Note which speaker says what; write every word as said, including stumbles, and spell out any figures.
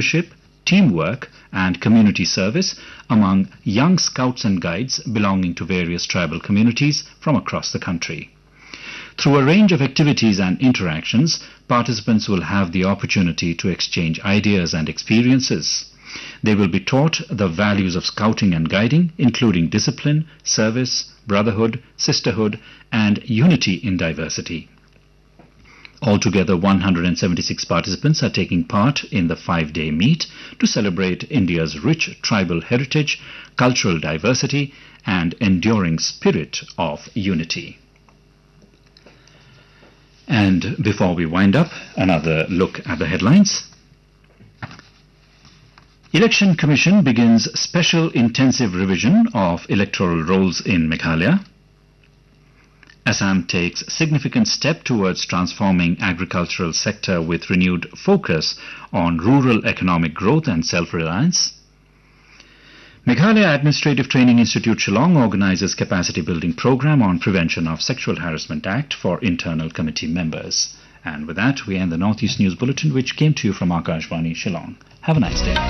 Speaker 1: leadership, teamwork and community service among young scouts and guides belonging to various tribal communities from across the country. Through a range of activities and interactions, participants will have the opportunity to exchange ideas and experiences. They will be taught the values of scouting and guiding, including discipline, service, brotherhood, sisterhood, and unity in diversity. Altogether, one hundred seventy-six participants are taking part in the five-day meet to celebrate India's rich tribal heritage, cultural diversity, and enduring spirit of unity. And before we wind up, another look at the headlines. Election Commission begins special intensive revision of electoral rolls in Meghalaya. Assam takes significant step towards transforming agricultural sector with renewed focus on rural economic growth and self-reliance. Meghalaya Administrative Training Institute Shillong organizes capacity building program on Prevention of Sexual Harassment Act for internal committee members. And with that, we end the Northeast News Bulletin, which came to you from Akashvani Shillong. Have a nice day.